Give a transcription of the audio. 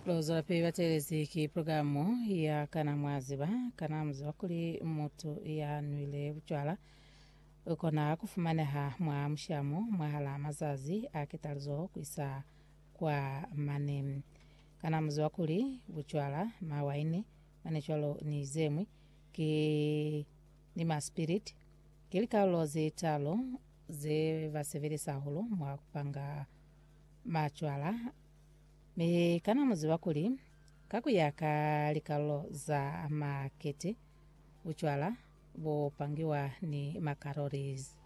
Loza pewa teleziki programu ya kanamwaziba kanamziba kuli mutu ya nwile uchwala ukona kufumaneha mwa mshamu mwahala mazazi akitalizo kuisa kwa mane kanamziba kuli uchwala mawaini manechwalo ni zemwi ki ni maspirit kilikalo zetalo ze vasevere sahulu mwa kupanga machwala me kana muziba kuli kakuyaka likalo za makete uchwala bo pangiwa ni macalories